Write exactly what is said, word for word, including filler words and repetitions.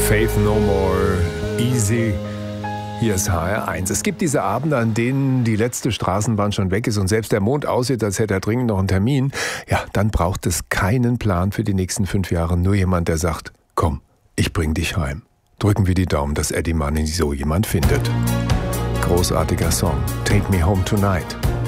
Faith No More, Easy. Hier ist H R eins. Es gibt diese Abende, an denen die letzte Straßenbahn schon weg ist und selbst der Mond aussieht, als hätte er dringend noch einen Termin. Ja, dann braucht es keinen Plan für die nächsten fünf Jahre. Nur jemand, der sagt, komm, ich bring dich heim. Drücken wir die Daumen, dass Eddie Money so jemand findet. Großartiger Song. Take Me Home Tonight.